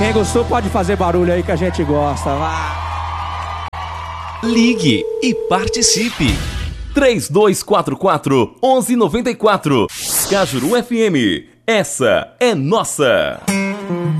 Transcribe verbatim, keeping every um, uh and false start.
Quem gostou pode fazer barulho aí que a gente gosta. Vai. Ligue e participe. três dois quatro quatro, um um nove quatro. Cajuru F M. Essa é nossa.